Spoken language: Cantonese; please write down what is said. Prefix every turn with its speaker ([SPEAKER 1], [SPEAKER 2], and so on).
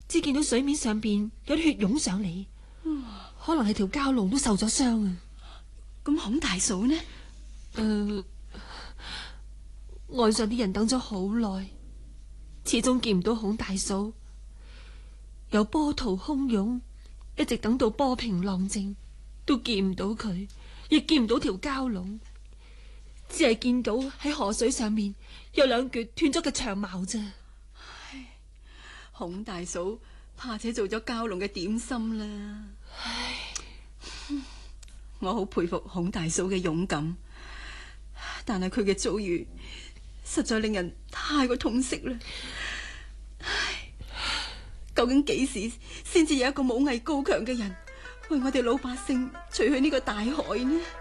[SPEAKER 1] 只見到水面上邊有啲血湧上嚟，可能係條蛟龍都受咗傷啊。
[SPEAKER 2] 咁孔大嫂呢？
[SPEAKER 1] 岸上啲人等咗好耐，始終見唔到孔大嫂。由波濤洶湧，一直等到波平浪靜，都見唔到佢，亦見唔到條蛟龍，只係見到喺河水上面有兩橛斷咗嘅長矛啫。
[SPEAKER 2] 孔大嫂怕且做咗蛟龍嘅點心啦。我好佩服孔大嫂嘅勇敢，但係佢嘅遭遇實在令人太過痛惜啦。究竟幾時先至有一個武藝高強嘅人為我哋老百姓除去呢個大害呢？